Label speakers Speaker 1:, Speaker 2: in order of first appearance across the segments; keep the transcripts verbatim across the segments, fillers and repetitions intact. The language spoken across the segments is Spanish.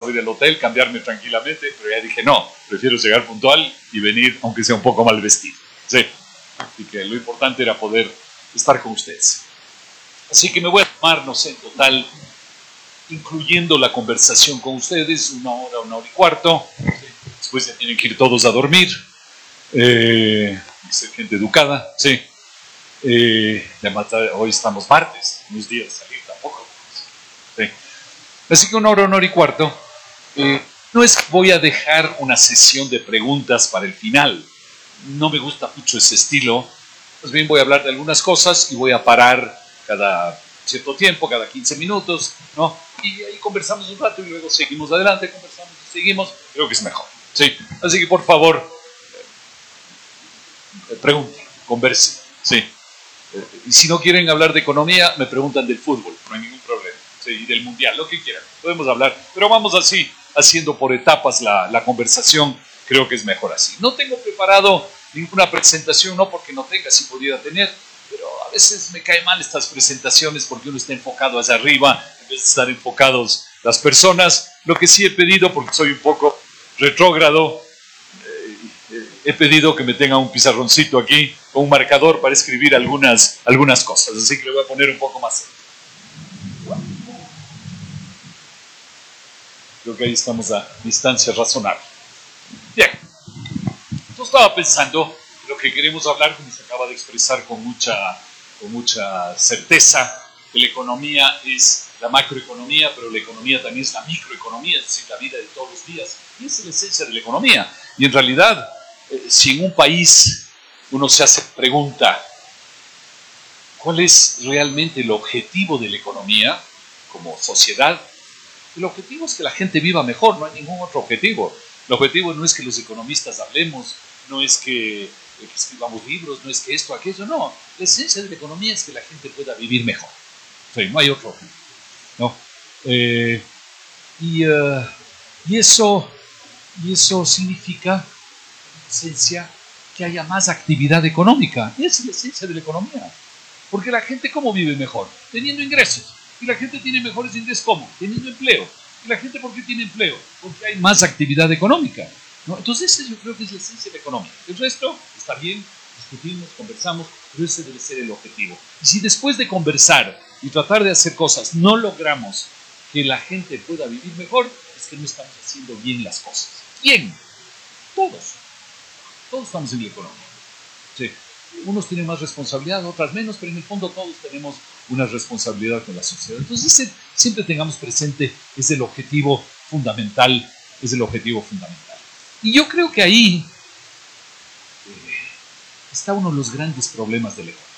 Speaker 1: ir al hotel, cambiarme tranquilamente, pero ya dije, no, prefiero llegar puntual y venir, aunque sea un poco mal vestido. Sí. Así que lo importante era poder estar con ustedes. Así que me voy a tomar, no sé, en total, incluyendo la conversación con ustedes, una hora, una hora y cuarto. Después ya tienen que ir todos a dormir. Eh, ser gente educada, sí. Eh, hoy estamos martes, unos días de salir tampoco. Sí. Así que una hora, una hora y cuarto. Eh, no es que voy a dejar una sesión de preguntas para el final. No me gusta mucho ese estilo. Más bien voy a hablar de algunas cosas y voy a parar cada cierto tiempo, cada quince minutos, ¿no? Y ahí conversamos un rato y luego seguimos adelante, conversamos y seguimos. Creo que es mejor, ¿sí? Así que por favor, eh, pregunten, conversen, ¿sí? Eh, y si no quieren hablar de economía, me preguntan del fútbol, no hay ningún problema, ¿sí? Y del mundial, lo que quieran, podemos hablar. Pero vamos así, haciendo por etapas la, la conversación, creo que es mejor así. No tengo preparado ninguna presentación, no porque no tenga, si pudiera tener, pero a veces me cae mal estas presentaciones porque uno está enfocado hacia arriba en vez de estar enfocados las personas. Lo que sí he pedido, porque soy un poco retrógrado, eh, he pedido que me tenga un pizarroncito aquí con un marcador para escribir algunas, algunas cosas, así que le voy a poner un poco más. Creo que ahí estamos a distancia razonable. Bien, yo estaba pensando lo que queremos hablar, como se acaba de expresar con mucha, con mucha certeza, que la economía es la macroeconomía, pero la economía también es la microeconomía, es decir, la vida de todos los días. Y esa es la esencia de la economía. Y en realidad, eh, si en un país uno se hace pregunta, ¿cuál es realmente el objetivo de la economía como sociedad? El objetivo es que la gente viva mejor, no hay ningún otro objetivo. El objetivo no es que los economistas hablemos, no es que que escribamos libros, no es que esto, aquello, no. La esencia de la economía es que la gente pueda vivir mejor. Sí, no hay otro objetivo, ¿no? Eh, y, uh, y, eso, y eso significa, en esencia, que haya más actividad económica. Y esa es la esencia de la economía. Porque la gente, ¿cómo vive mejor? Teniendo ingresos. Y la gente tiene mejores ingresos, ¿cómo? Teniendo empleo. ¿Y la gente por qué tiene empleo? Porque hay más actividad económica, ¿no? Entonces, esa yo creo que es la esencia de la economía. El resto está bien, discutimos, conversamos, pero ese debe ser el objetivo. Y si después de conversar y tratar de hacer cosas no logramos que la gente pueda vivir mejor, es que no estamos haciendo bien las cosas. ¿Quién? Todos. Todos estamos en la economía. Sí. Unos tienen más responsabilidad, otras menos, pero en el fondo todos tenemos una responsabilidad con la sociedad. Entonces, siempre tengamos presente, es el objetivo fundamental, es el objetivo fundamental. Y yo creo que ahí eh, está uno de los grandes problemas de la economía,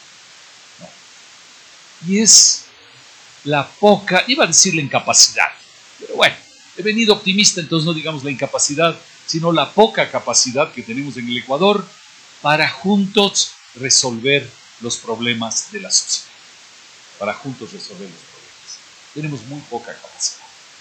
Speaker 1: ¿no? Y es la poca, iba a decir la incapacidad, pero bueno, he venido optimista, entonces no digamos la incapacidad, sino la poca capacidad que tenemos en el Ecuador para juntos resolver los problemas de la sociedad. Para juntos resolver los problemas. Tenemos muy poca capacidad.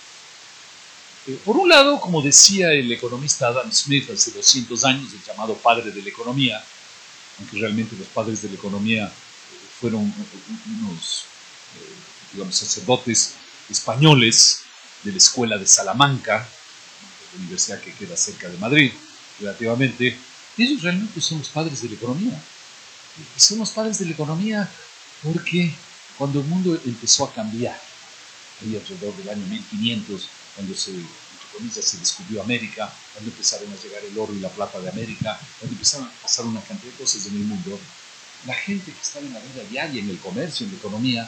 Speaker 1: Eh, por un lado, como decía el economista Adam Smith hace doscientos años, el llamado padre de la economía, aunque realmente los padres de la economía eh, fueron unos, eh, digamos, sacerdotes españoles de la escuela de Salamanca, la universidad que queda cerca de Madrid, relativamente. Ellos realmente son los padres de la economía. Y son los padres de la economía porque cuando el mundo empezó a cambiar, ahí alrededor del año mil quinientos, cuando se, entre comillas, se descubrió América, cuando empezaron a llegar el oro y la plata de América, cuando empezaron a pasar una cantidad de cosas en el mundo, la gente que estaba en la vida diaria, en el comercio, en la economía,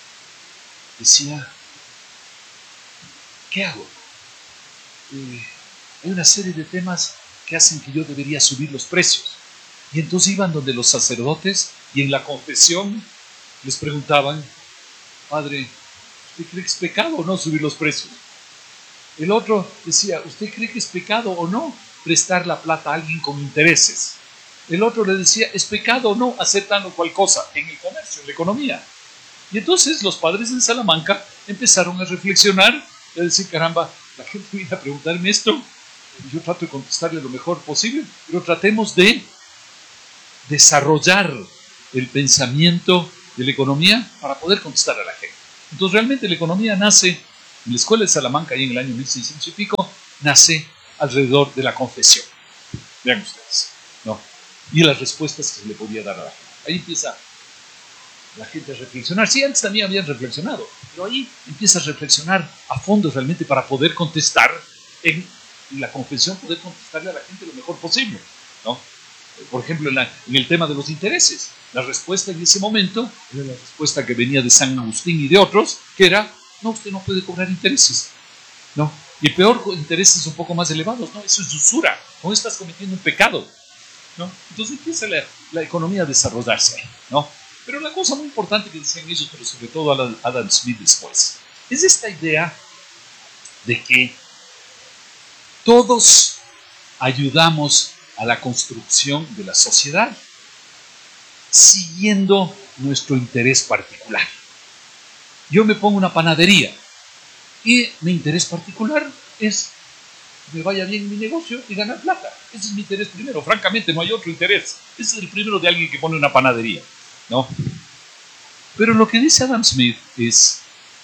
Speaker 1: decía, ¿qué hago? Eh, hay una serie de temas que hacen que yo debería subir los precios. Y entonces iban donde los sacerdotes y en la confesión les preguntaban, Padre, ¿usted cree que es pecado o no subir los precios? El otro decía, ¿usted cree que es pecado o no prestar la plata a alguien con intereses? El otro le decía, ¿es pecado o no hacer tal o cual cosa en el comercio, en la economía? Y entonces los padres en Salamanca empezaron a reflexionar y a decir, caramba, la gente viene a preguntarme esto, yo trato de contestarle lo mejor posible, pero tratemos de desarrollar el pensamiento de la economía para poder contestar a la gente. Entonces realmente la economía nace En la escuela de Salamanca, ahí en el año mil seiscientos y pico, nace alrededor de la confesión. Vean ustedes, ¿no? Y las respuestas que se le podía dar a la gente. Ahí empieza la gente a reflexionar. Sí, antes también habían reflexionado, pero ahí empieza a reflexionar a fondo realmente para poder contestar en la confesión, poder contestarle a la gente lo mejor posible, ¿no? Por ejemplo, en, la, en el tema de los intereses, la respuesta en ese momento era la respuesta que venía de San Agustín y de otros, que era, no, usted no puede cobrar intereses, ¿no? Y peor, intereses un poco más elevados, ¿no? Eso es usura, no estás cometiendo un pecado, ¿no? Entonces empieza la, la economía a desarrollarse, ¿no? Pero la cosa muy importante que decían ellos, pero sobre todo Adam Smith después, es esta idea de que todos ayudamos a la construcción de la sociedad siguiendo nuestro interés particular. Yo me pongo una panadería y mi interés particular es que me vaya bien mi negocio y ganar plata. Ese es mi interés primero. Francamente, no hay otro interés. Ese es el primero de alguien que pone una panadería, ¿no? Pero lo que dice Adam Smith es,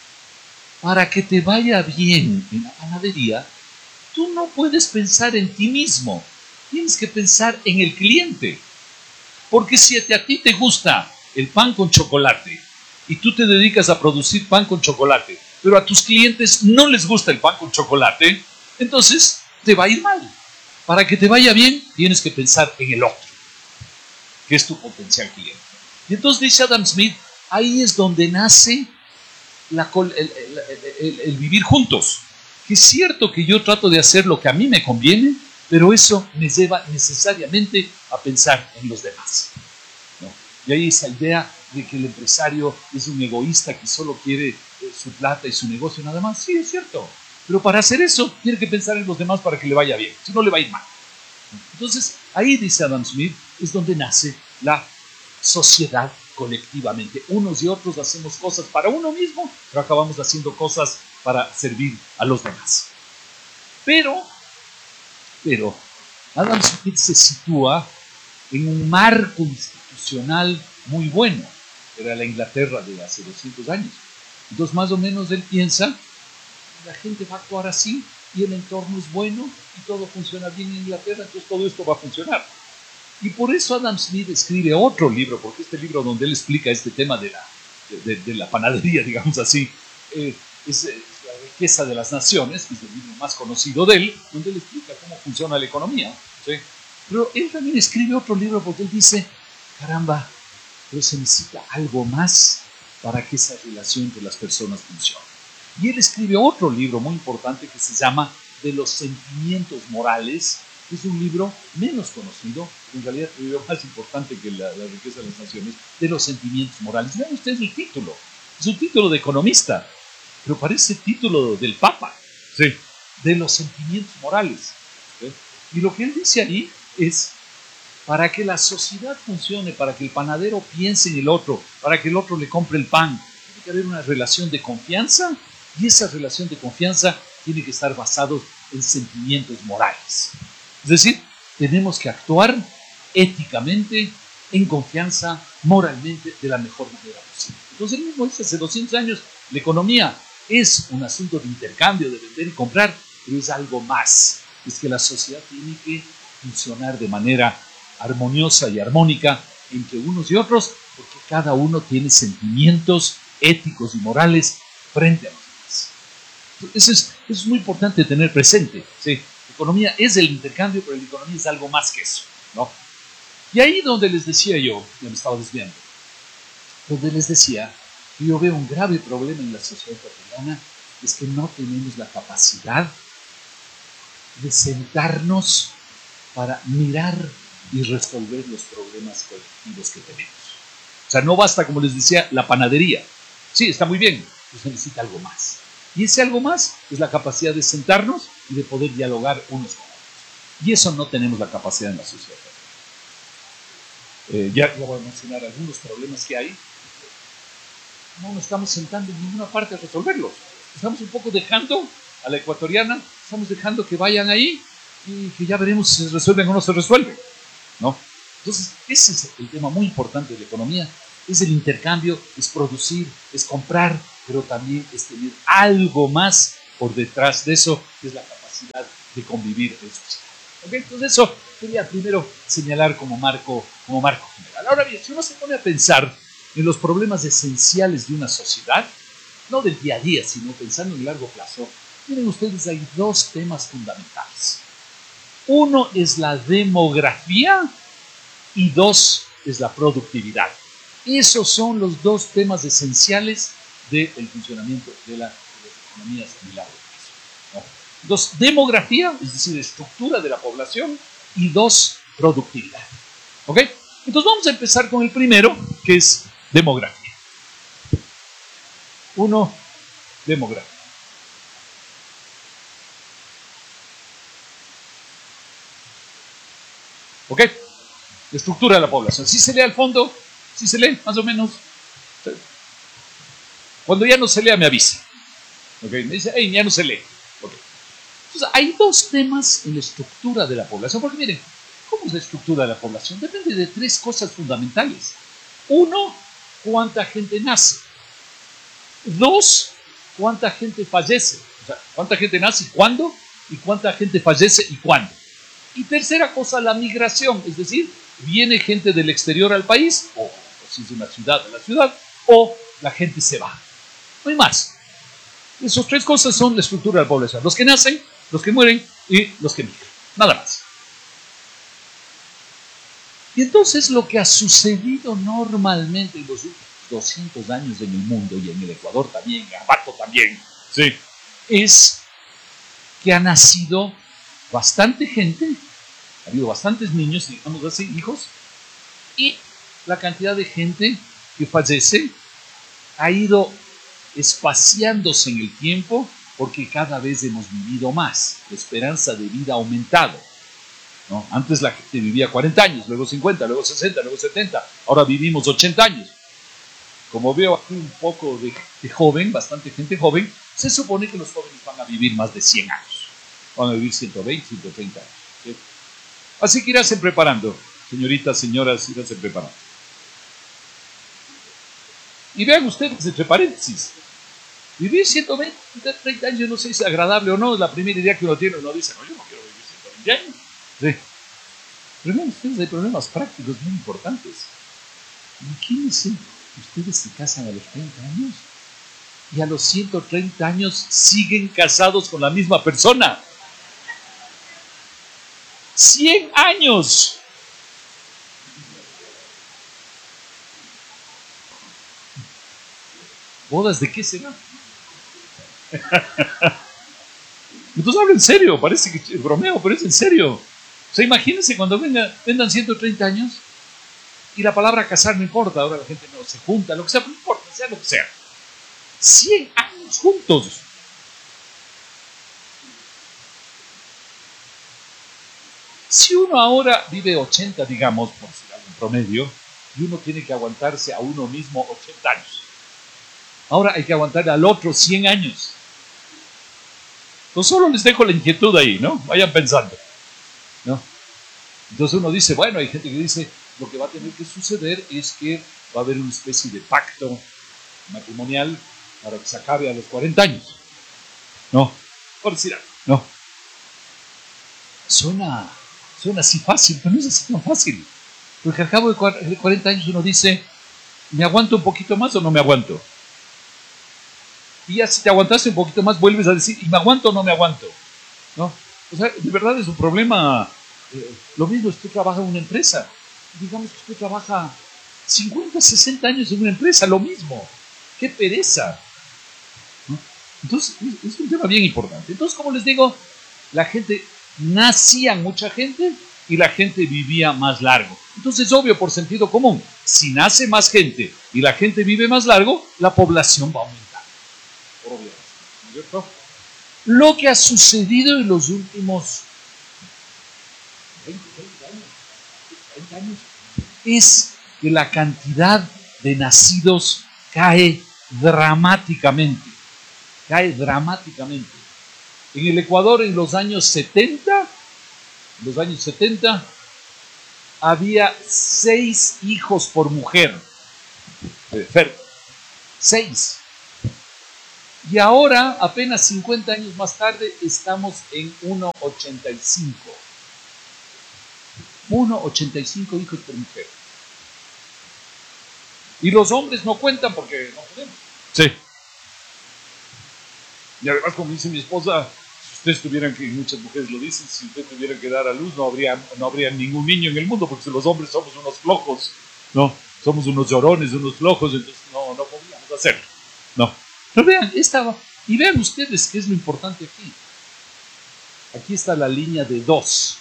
Speaker 1: para que te vaya bien en la panadería, tú no puedes pensar en ti mismo. Tienes que pensar en el cliente. Porque si a ti te gusta el pan con chocolate y tú te dedicas a producir pan con chocolate, pero a tus clientes no les gusta el pan con chocolate, entonces te va a ir mal. Para que te vaya bien, tienes que pensar en el otro, que es tu potencial cliente. Y entonces dice Adam Smith, ahí es donde nace la, el, el, el, el vivir juntos. Que es cierto que yo trato de hacer lo que a mí me conviene, pero eso me lleva necesariamente a pensar en los demás, ¿no? Y ahí esa idea de que el empresario es un egoísta que solo quiere eh, su plata y su negocio nada más. Sí, es cierto. Pero para hacer eso, tiene que pensar en los demás para que le vaya bien. Si no, le va a ir mal. Entonces, ahí, dice Adam Smith, es donde nace la sociedad colectivamente. Unos y otros hacemos cosas para uno mismo, pero acabamos haciendo cosas para servir a los demás. Pero, pero, Adam Smith se sitúa en un marco institucional muy bueno. Era la Inglaterra de hace doscientos años. Entonces, más o menos, él piensa, la gente va a actuar así y el entorno es bueno y todo funciona bien en Inglaterra, entonces todo esto va a funcionar. Y por eso Adam Smith escribe otro libro, porque este libro donde él explica este tema de la, de, de, de la panadería, digamos así, eh, es, es La riqueza de las naciones, que es el libro más conocido de él, donde él explica cómo funciona la economía, ¿sí? Pero él también escribe otro libro porque él dice, caramba, pero se necesita algo más para que esa relación entre las personas funcione. Y él escribe otro libro muy importante que se llama De los sentimientos morales, que es un libro menos conocido, en realidad es un libro más importante que la, la riqueza de las naciones, de los sentimientos morales. Vean ustedes el título, es un título de economista, pero parece título del Papa, sí, de los sentimientos morales. ¿Sí? Y lo que él dice ahí es, para que la sociedad funcione, para que el panadero piense en el otro, para que el otro le compre el pan, tiene que haber una relación de confianza, y esa relación de confianza tiene que estar basada en sentimientos morales. Es decir, tenemos que actuar éticamente, en confianza, moralmente, de la mejor manera posible. Entonces, él mismo dice, hace doscientos años, la economía es un asunto de intercambio, de vender y comprar, pero es algo más. Es que la sociedad tiene que funcionar de manera armoniosa y armónica entre unos y otros, porque cada uno tiene sentimientos éticos y morales frente a los demás. Eso es, eso es muy importante tener presente, ¿sí? La economía es el intercambio, pero la economía es algo más que eso, ¿no? Y ahí donde les decía yo, ya me estaba desviando, donde les decía que yo veo un grave problema en la sociedad ecuatoriana, es que no tenemos la capacidad de sentarnos para mirar y resolver los problemas colectivos que tenemos. O sea, no basta, como les decía, la panadería. Sí, está muy bien, pero se necesita algo más. Y ese algo más es la capacidad de sentarnos y de poder dialogar unos con otros. Y eso no tenemos la capacidad en la sociedad. Eh, ya, ya voy a mencionar algunos problemas que hay. No nos estamos sentando en ninguna parte a resolverlos. Estamos un poco dejando a la ecuatoriana, estamos dejando que vayan ahí y que ya veremos si se resuelven o no se resuelven, ¿no? Entonces, ese es el tema muy importante de la economía. Es el intercambio, es producir, es comprar, pero también es tener algo más por detrás de eso, que es la capacidad de convivir en sociedad. ¿Okay? Entonces eso quería primero señalar como marco, como marco general. Ahora bien, si uno se pone a pensar en los problemas esenciales de una sociedad, no del día a día, sino pensando en el largo plazo, miren ustedes, hay dos temas fundamentales. Uno es la demografía y dos es la productividad. Esos son los dos temas esenciales del funcionamiento de, la, de las economías en el largo plazo. ¿No? Dos, demografía, es decir, estructura de la población, y dos, productividad. ¿Ok? Entonces vamos a empezar con el primero, que es demografía. Uno, demografía. ¿Ok? Estructura de la población. ¿Sí se lee al fondo? ¿Sí se lee, más o menos? Cuando ya no se lea, me avisa. ¿Ok? Me dice, hey, ya no se lee. Okay. Entonces, hay dos temas en la estructura de la población. Porque miren, ¿cómo es la estructura de la población? Depende de tres cosas fundamentales. Uno, cuánta gente nace. Dos, cuánta gente fallece. O sea, cuánta gente nace y cuándo, y cuánta gente fallece y cuándo. Y tercera cosa, la migración, es decir, viene gente del exterior al país, o, o si es de una ciudad a la ciudad, o la gente se va. No hay más. Esas tres cosas son la estructura de la población. Los que nacen, los que mueren y los que migran. Nada más. Y entonces lo que ha sucedido normalmente en los últimos doscientos años en el mundo, y en el Ecuador también, en Ambato también, sí, es que ha nacido bastante gente, ha habido bastantes niños, digamos así, hijos, y la cantidad de gente que fallece ha ido espaciándose en el tiempo porque cada vez hemos vivido más, la esperanza de vida ha aumentado, ¿no? Antes la gente vivía cuarenta años, luego cincuenta, luego sesenta, luego setenta, ahora vivimos ochenta años. Como veo aquí un poco de, de joven, bastante gente joven, se supone que los jóvenes van a vivir más de cien años, van a vivir ciento veinte, ciento treinta años. ¿Sí? Así que iránse preparando, señoritas, señoras, iránse preparando. Y vean ustedes, entre paréntesis, vivir ciento veinte, ciento treinta años, no sé si es agradable o no, es la primera idea que uno tiene, uno dice, no, yo no quiero vivir ciento veinte años. Sí. Pero vean ustedes, hay problemas prácticos muy importantes. Imagínense, ustedes se casan a los treinta años y a los ciento treinta años siguen casados con la misma persona. cien años. ¿Bodas de qué será? Entonces hablo en serio, parece que es bromeo, pero es en serio. O sea, imagínense cuando venga, vendan ciento treinta años y la palabra casar no importa, ahora la gente no se junta, lo que sea, no importa, sea lo que sea. cien años juntos. Si uno ahora vive ochenta, digamos, por decir algo en promedio, y uno tiene que aguantarse a uno mismo ochenta años, ahora hay que aguantar al otro cien años. Entonces solo les dejo la inquietud ahí, ¿no? Vayan pensando, ¿no? Entonces uno dice, bueno, hay gente que dice, lo que va a tener que suceder es que va a haber una especie de pacto matrimonial para que se acabe a los cuarenta años. No, por decir algo, no. Suena, suena así fácil, pero no es así tan fácil. Porque al cabo de cuarenta años uno dice, ¿me aguanto un poquito más o no me aguanto? Y ya si te aguantaste un poquito más, vuelves a decir, ¿y me aguanto o no me aguanto? ¿No? O sea, de verdad es un problema. Eh, lo mismo, usted trabaja en una empresa. Digamos que usted trabaja cincuenta, sesenta años en una empresa, lo mismo. ¡Qué pereza! ¿No? Entonces, es un tema bien importante. Entonces, como les digo, la gente, nacía mucha gente y la gente vivía más largo. Entonces, es obvio por sentido común, si nace más gente y la gente vive más largo, la población va a aumentar. Por obvio, ¿no es cierto? Lo que ha sucedido en los últimos veinte, treinta años, treinta años es que la cantidad de nacidos cae dramáticamente. Cae dramáticamente. En el Ecuador, en los años setenta, en los años setenta, había seis hijos por mujer. Seis. Y ahora, apenas cincuenta años más tarde, estamos en uno coma ochenta y cinco. uno coma ochenta y cinco hijos por mujer. Y los hombres no cuentan porque no podemos. Sí. Y además, como dice mi esposa, si ustedes tuvieran que, muchas mujeres lo dicen, si ustedes tuvieran que dar a luz, no habría, no habría ningún niño en el mundo, porque los hombres somos unos flojos, ¿no? Somos unos llorones, unos flojos, entonces no, no podríamos hacerlo, ¿no? Pero vean, esta, y vean ustedes qué es lo importante aquí. Aquí está la línea de dos.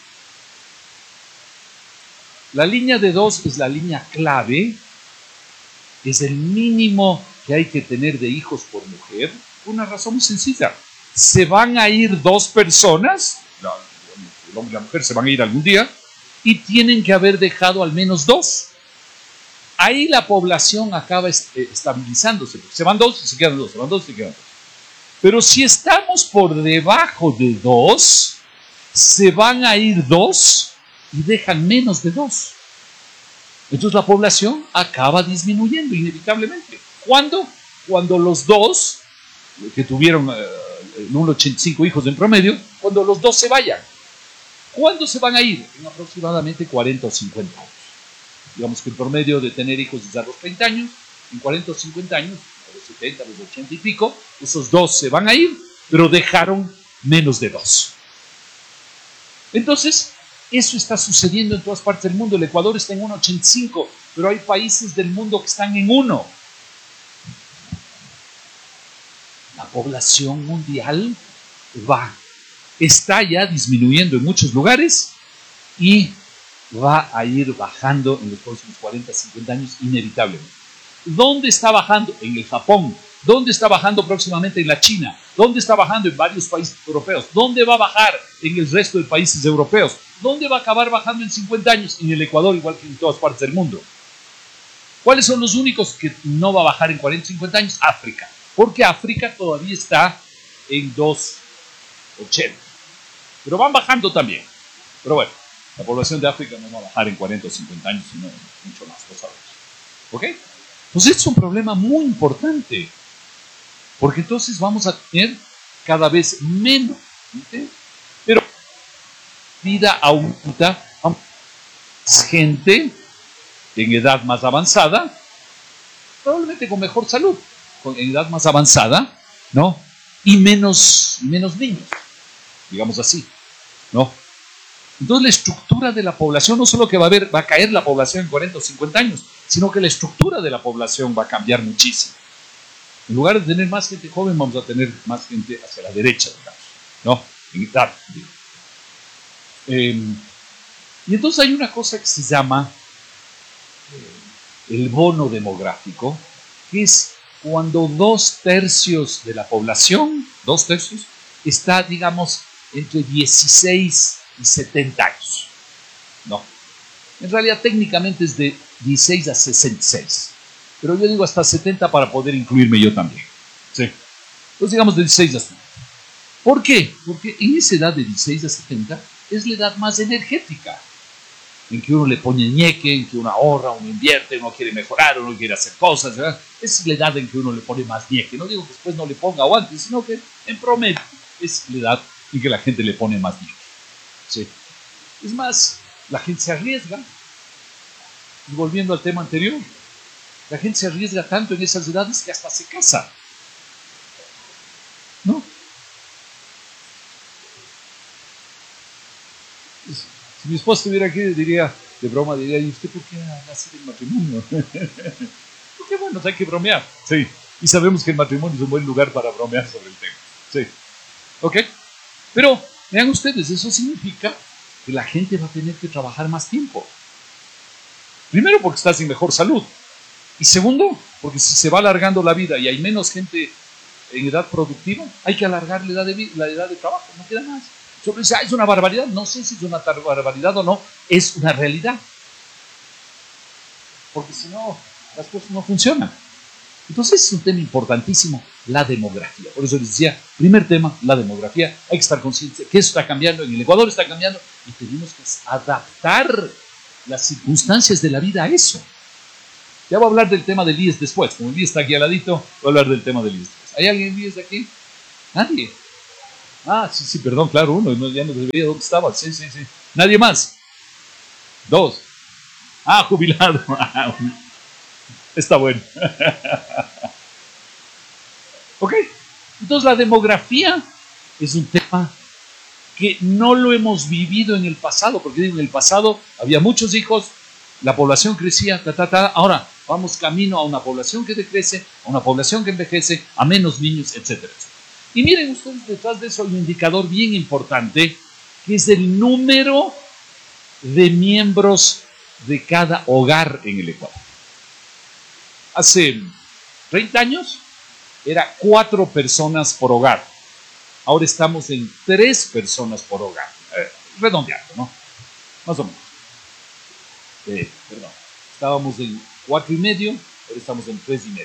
Speaker 1: La línea de dos es la línea clave, es el mínimo que hay que tener de hijos por mujer. Una razón muy sencilla. Se van a ir dos personas, la, el hombre y la mujer se van a ir algún día, y tienen que haber dejado al menos dos. Ahí la población acaba estabilizándose. Se van dos y se quedan dos, se van dos y se quedan dos. Pero si estamos por debajo de dos, se van a ir dos y dejan menos de dos. Entonces la población acaba disminuyendo inevitablemente. ¿Cuándo? Cuando los dos, que tuvieron eh, uno coma ochenta y cinco hijos en promedio, cuando los dos se vayan. ¿Cuándo se van a ir? En aproximadamente cuarenta o cincuenta años. Digamos que el promedio de tener hijos es a los treinta años, en cuarenta o cincuenta años, a los setenta, a los ochenta y pico, esos dos se van a ir, pero dejaron menos de dos. Entonces, eso está sucediendo en todas partes del mundo. El Ecuador está en uno coma ochenta y cinco, pero hay países del mundo que están en uno. La población mundial va, está ya disminuyendo en muchos lugares y va a ir bajando en los próximos cuarenta, cincuenta años inevitablemente. ¿Dónde está bajando? En el Japón. ¿Dónde está bajando próximamente? En la China. ¿Dónde está bajando? En varios países europeos. ¿Dónde va a bajar? En el resto de países europeos. ¿Dónde va a acabar bajando en cincuenta años? En el Ecuador, igual que en todas partes del mundo. ¿Cuáles son los únicos que no va a bajar en cuarenta, cincuenta años? África. Porque África todavía está en dos coma ochenta. Pero van bajando también. Pero bueno, la población de África no va a bajar en cuarenta o cincuenta años, sino mucho más, lo sabemos. ¿Ok? Entonces, es un problema muy importante. Porque entonces vamos a tener cada vez menos. ¿Sí? Pero vida aumenta, gente en edad más avanzada, probablemente con mejor salud, con edad más avanzada, ¿no? Y menos, menos niños, digamos así, ¿no? Entonces la estructura de la población, no solo que va a haber, va a caer la población en cuarenta o cincuenta años, sino que la estructura de la población va a cambiar muchísimo. En lugar de tener más gente joven, vamos a tener más gente hacia la derecha, digamos, ¿no? En edad, digamos. Eh, y entonces hay una cosa que se llama eh, el bono demográfico, que es cuando dos tercios de la población, dos tercios, está, digamos, entre dieciséis y setenta años. No. En realidad, técnicamente es de dieciséis a sesenta y seis. Pero yo digo hasta setenta para poder incluirme yo también. Sí. Entonces, digamos de dieciséis a setenta. ¿Por qué? Porque en esa edad de dieciséis a setenta es la edad más energética, en que uno le pone ñeque, en que uno ahorra, uno invierte, uno quiere mejorar, uno quiere hacer cosas, ¿verdad? Esa es la edad en que uno le pone más ñeque. No digo que después no le ponga o antes, sino que en promedio es la edad en que la gente le pone más ñeque. Sí. Es más, la gente se arriesga. Y volviendo al tema anterior, la gente se arriesga tanto en esas edades que hasta se casa. ¿No? Si mi esposa estuviera aquí, diría, de broma, diría, ¿y usted por qué ha nacido el matrimonio? Porque bueno, hay que bromear. Sí. Y sabemos que el matrimonio es un buen lugar para bromear sobre el tema. Sí. ¿Ok? Pero, vean ustedes, eso significa que la gente va a tener que trabajar más tiempo. Primero, porque está sin mejor salud. Y segundo, porque si se va alargando la vida y hay menos gente en edad productiva, hay que alargar la edad de, vida, la edad de trabajo, no queda más. Sobre eso, ¿es una barbaridad? No sé si es una barbaridad o no, es una realidad. Porque si no, las cosas no funcionan. Entonces es un tema importantísimo, la demografía. Por eso les decía, primer tema, la demografía. Hay que estar conscientes que eso está cambiando, en el Ecuador está cambiando, y tenemos que adaptar las circunstancias de la vida a eso. Ya voy a hablar del tema del I E S después. Como el I E S está aquí al ladito, voy a hablar del tema del I E S después. ¿Hay alguien que vive aquí? Nadie. Ah, sí, sí, perdón, claro, uno, no, ya no debería, ¿dónde estaba? Sí, sí, sí. ¿Nadie más? Dos. Ah, jubilado. Está bueno. Ok, entonces la demografía es un tema que no lo hemos vivido en el pasado, porque digo, en el pasado había muchos hijos, la población crecía, ta, ta, ta. Ahora vamos camino a una población que decrece, a una población que envejece, a menos niños, etcétera, etcétera. Y miren ustedes, detrás de eso hay un indicador bien importante, que es el número de miembros de cada hogar en el Ecuador. Hace treinta años era cuatro personas por hogar. Ahora estamos en tres personas por hogar. Eh, redondeando, ¿no? Más o menos. Eh, perdón. Estábamos en cuatro y medio, ahora estamos en tres y medio.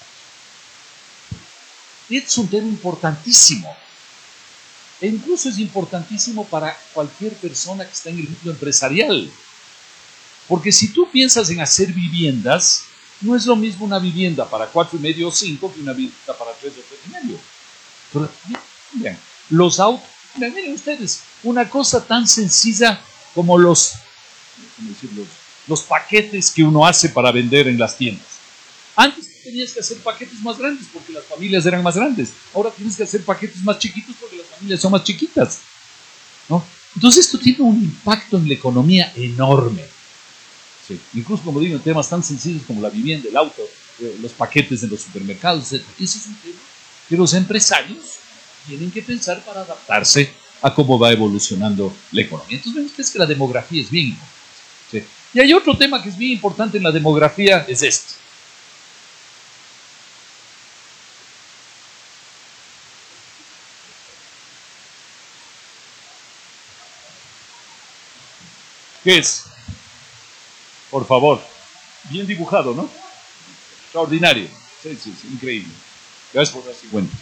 Speaker 1: Y es un tema importantísimo. E incluso es importantísimo para cualquier persona que está en el mundo empresarial. Porque si tú piensas en hacer viviendas, no es lo mismo una vivienda para cuatro y medio o cinco que una vivienda para tres o tres y medio. Pero miren, los autos, miren ustedes, una cosa tan sencilla como los, ¿cómo decirlo? Los paquetes que uno hace para vender en las tiendas. Antes tenías que hacer paquetes más grandes porque las familias eran más grandes. Ahora tienes que hacer paquetes más chiquitos porque las familias son más chiquitas, ¿no? Entonces esto tiene un impacto en la economía enorme. Sí. Incluso, como digo, en temas tan sencillos como la vivienda, el auto, eh, los paquetes en los supermercados, etcétera. Ese es un tema que los empresarios tienen que pensar para adaptarse a cómo va evolucionando la economía. Entonces, ven ustedes que la demografía es bien importante. ¿Sí? Y hay otro tema que es bien importante en la demografía, es este. ¿Qué es? Por favor. Bien dibujado, ¿no? Extraordinario. Sí, sí, sí, increíble. Gracias por darse cuenta.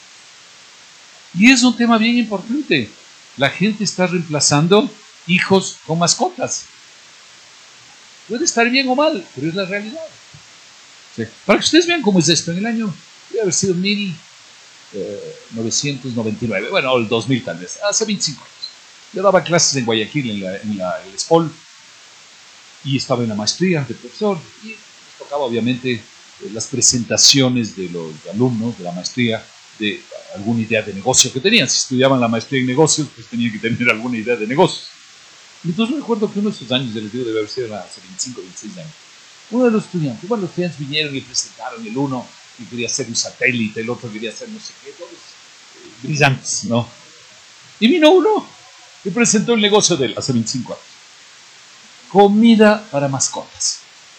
Speaker 1: Y es un tema bien importante. La gente está reemplazando hijos con mascotas. Puede estar bien o mal, pero es la realidad. Sí. Para que ustedes vean cómo es esto, en el año, debe haber sido mil novecientos noventa y nueve, bueno, el dos mil tal vez, hace veinticinco años. Yo daba clases en Guayaquil, en la, en la en el ESPOL, y estaba en la maestría de profesor, y nos tocaba obviamente eh, las presentaciones de los alumnos de la maestría de alguna idea de negocio que tenían. Si estudiaban la maestría en negocios, pues tenían que tener alguna idea de negocios. Y entonces recuerdo que uno de esos años, ya les digo, debe haber sido hace veinticinco, veintiséis años, uno de los estudiantes, bueno, los estudiantes vinieron y presentaron, el uno que quería hacer un satélite, el otro quería hacer no sé qué, todos eh, brillantes, ¿no? Y vino uno y presentó el negocio de él hace veinticinco años. Comida para mascotas.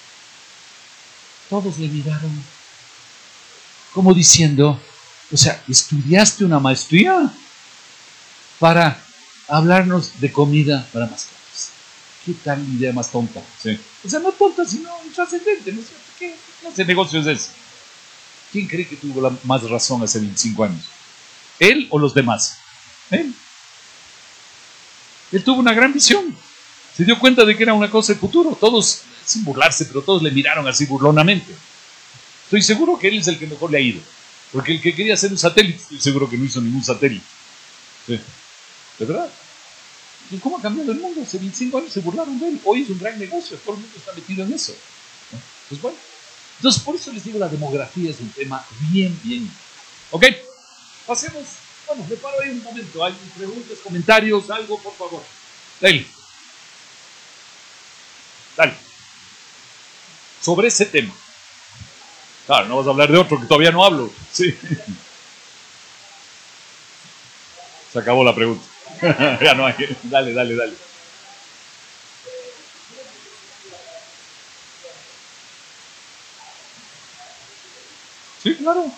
Speaker 1: Todos le miraron como diciendo, o sea, ¿estudiaste una maestría para hablarnos de comida para mascotas? ¿Qué tal idea más tonta? Sí. O sea, no tonta, sino intrascendente, ¿no es cierto? ¿Qué clase de negocio es ese? ¿Quién cree que tuvo la más razón hace veinticinco años? ¿Él o los demás? Él. Él tuvo una gran visión. Se dio cuenta de que era una cosa de futuro. Todos, sin burlarse, pero todos le miraron así burlonamente. Estoy seguro que él es el que mejor le ha ido. Porque el que quería hacer un satélite, estoy seguro que no hizo ningún satélite. Sí. ¿De verdad? ¿Y cómo ha cambiado el mundo? Hace veinticinco años se burlaron de él. Hoy es un gran negocio. Todo el mundo está metido en eso. ¿No? Pues bueno. Entonces, por eso les digo, la demografía es un tema bien, bien. ¿Ok? Pasemos. Bueno, me paro ahí un momento. ¿Hay preguntas, comentarios, algo, por favor? Dale. Dale. Sobre ese tema. Claro, no vas a hablar de otro que todavía no hablo. Sí. Se acabó la pregunta. Ya no hay. Dale, dale, dale. Sí, claro.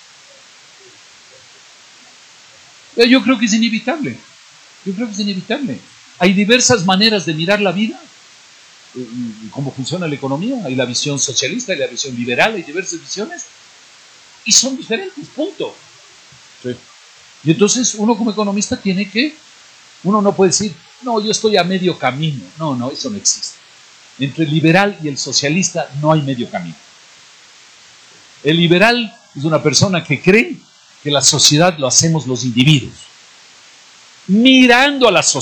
Speaker 1: Yo creo que es inevitable. Yo creo que es inevitable. Hay diversas maneras de mirar la vida. Cómo funciona la economía, hay la visión socialista, hay la visión liberal, hay diversas visiones y son diferentes, punto. Sí. Y entonces uno como economista tiene que, uno no puede decir, no, yo estoy a medio camino. No, no, eso no existe. Entre el liberal y el socialista no hay medio camino. El liberal es una persona que cree que la sociedad lo hacemos los individuos. Mirando a la sociedad,